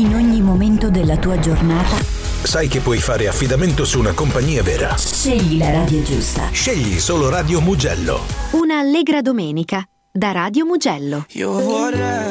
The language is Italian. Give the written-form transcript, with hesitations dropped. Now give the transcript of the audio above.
in ogni momento della tua giornata, sai che puoi fare affidamento su una compagnia vera. scegli la radio giusta. Scegli solo Radio Mugello. Una allegra domenica da Radio Mugello. Io vorrei